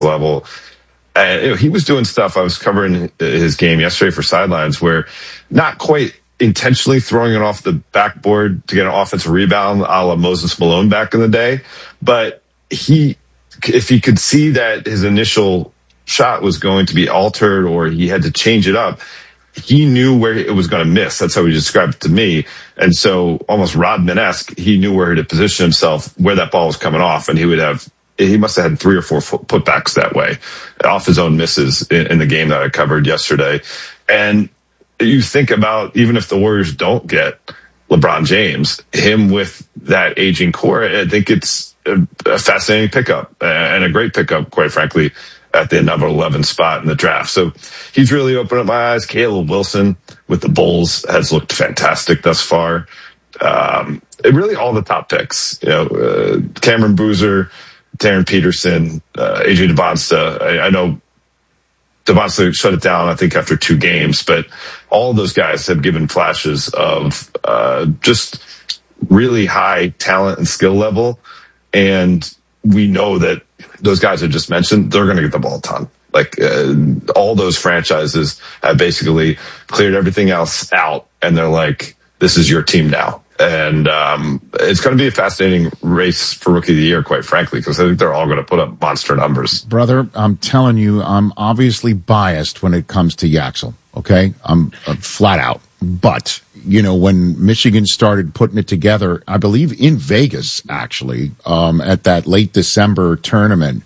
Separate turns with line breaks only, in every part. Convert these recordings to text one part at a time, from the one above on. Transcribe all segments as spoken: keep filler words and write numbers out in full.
level. And you know, he was doing stuff. I was covering his game yesterday for Sidelines, where not quite intentionally throwing it off the backboard to get an offensive rebound, a la Moses Malone back in the day. But he, if he could see that his initial shot was going to be altered or he had to change it up, he knew where it was going to miss. That's how he described it to me. And so almost Rodman-esque, he knew where to position himself, where that ball was coming off, and he would have, he must have had three or four putbacks that way off his own misses in, in the game that I covered yesterday. And you think about, even if the Warriors don't get LeBron James, him with that aging core, I think it's a, a fascinating pickup and a great pickup, quite frankly, at the number eleven spot in the draft. So he's really opened up my eyes. Caleb Wilson with the Bulls has looked fantastic thus far. Um, it really all the top picks, you know, uh, Cameron Boozer, Taron Peterson, uh, A J DeBonsta. I, I know DeBonsta shut it down, I think, after two games, but all of those guys have given flashes of uh, just really high talent and skill level. And we know that those guys I just mentioned, they're going to get the ball a ton. Like uh, all those franchises have basically cleared everything else out, and they're like, this is your team now. And um, it's going to be a fascinating race for Rookie of the Year, quite frankly, because I think they're all going to put up monster numbers.
Brother, I'm telling you, I'm obviously biased when it comes to Yaxel, okay? I'm, I'm flat out. But, you know, when Michigan started putting it together, I believe in Vegas, actually, um, at that late December tournament,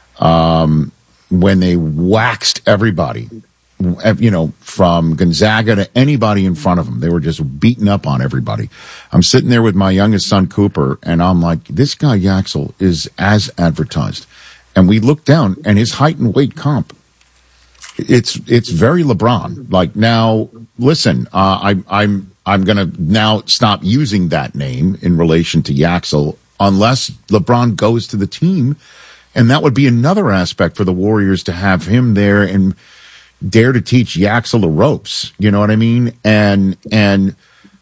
um, when they waxed everybody, you know, from Gonzaga to anybody in front of them. They were just beating up on everybody. I'm sitting there with my youngest son, Cooper, and I'm like, this guy Yaxel is as advertised. And we look down, and his height and weight comp, it's it's very LeBron. Like, now, listen, uh, I, I'm I'm going to now stop using that name in relation to Yaxel unless LeBron goes to the team. And that would be another aspect for the Warriors to have him there and dare to teach Yaxel the ropes. You know what I mean? And and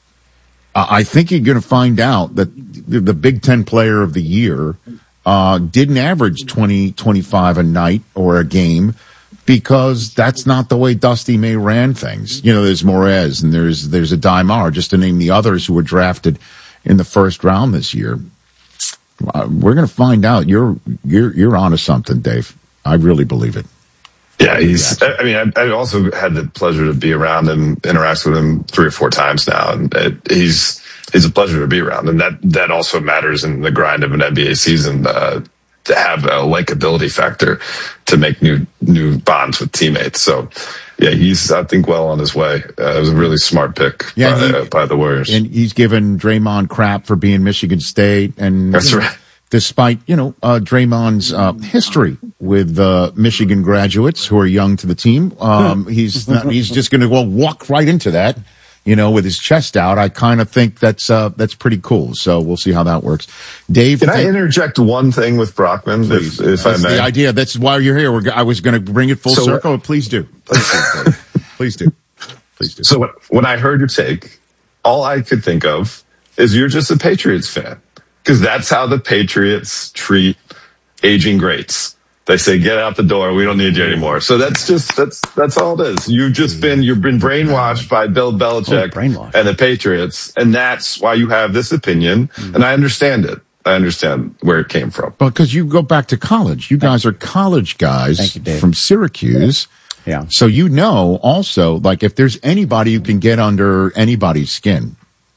I think you're going to find out that the Big Ten Player of the Year uh, didn't average twenty, twenty-five a night or a game, because that's not the way Dusty May ran things. You know, there's Morez and there's there's a Daimar, just to name the others who were drafted in the first round this year. Uh, we're going to find out. You're you're you're onto something, Dave. I really believe it.
Yeah, he's. I mean, I, I also had the pleasure to be around him, interact with him three or four times now, and it, he's he's a pleasure to be around, and that that also matters in the grind of an N B A season, uh, to have a likability factor to make new new bonds with teammates. So, yeah, he's, I think, well on his way. Uh, it was a really smart pick
yeah,
by,
he,
uh, by the Warriors,
and he's given Draymond crap for being Michigan State, and
that's
you know,
right.
Despite, you know, uh, Draymond's uh, history with uh, Michigan graduates who are young to the team, um, he's not, he's just going to well walk right into that, you know, with his chest out. I kind of think that's uh, that's pretty cool. So we'll see how that works. Dave,
can
th-
I interject one thing with Brockman, please, if, if I may?
The idea. That's why you're here. We're, I was going to bring it full
so,
circle. Please do. Please do. Dave. Please do. Please do.
So when I heard your take, all I could think of is you're just a Patriots fan. Because that's how the Patriots treat aging greats. They say, "Get out the door. We don't need you anymore." So that's just that's that's all it is. You've just been you've been brainwashed by Bill Belichick
oh,
and the Patriots, and that's why you have this opinion. Mm-hmm. And I understand it. I understand where it came from.
But because you go back to college, you guys are college guys
you,
from Syracuse.
Yeah.
So you know also, like, if there's anybody who can get under anybody's skin.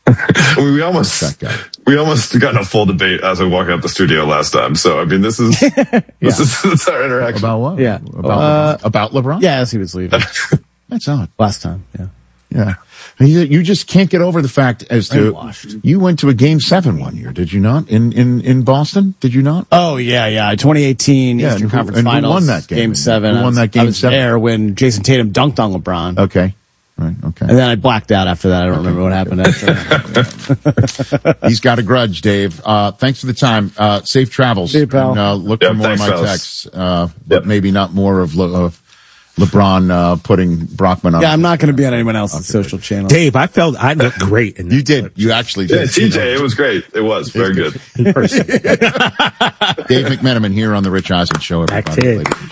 we almost we almost got in a full debate as we walked out the studio last time. So I mean, this is yeah. this is this is our interaction
about what?
Yeah,
about
uh,
LeBron? about LeBron.
Yeah, as he was leaving.
That's odd.
Last time, yeah,
yeah. You, you just can't get over the fact as to you went to a game seven one year, did you not? In in in Boston, did you not?
Oh yeah, yeah. twenty eighteen
yeah,
Eastern
and
Conference
and
Finals.
Who won that game?
Game seven.
Who won that game?
I was
seven?
there when Jason Tatum dunked on LeBron.
Okay. Right, okay.
And then I blacked out after that. I don't okay. remember what happened after that.
He's got a grudge, Dave. Uh, thanks for the time. Uh, safe travels.
See you, pal.
And, uh, look
yep,
for more
thanks,
of my
fellas.
texts, uh,
yep.
but maybe not more of, Le- of LeBron uh, putting Brockman on.
Yeah, I'm not going to be on anyone else's okay. social channel.
Dave, I felt I looked great. In that
you did. You actually did.
Yeah, T J, it was great. It was very good.
In person.
Dave McMenamin here on the Rich Eisen Show. Everybody.